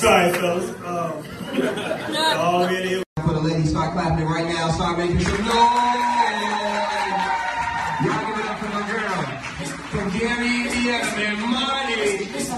Sorry, fellas. Already. For the ladies, start clapping right now. Start making some noise. Y'all give it up for my girl. From Gary, Indiana, man. Money.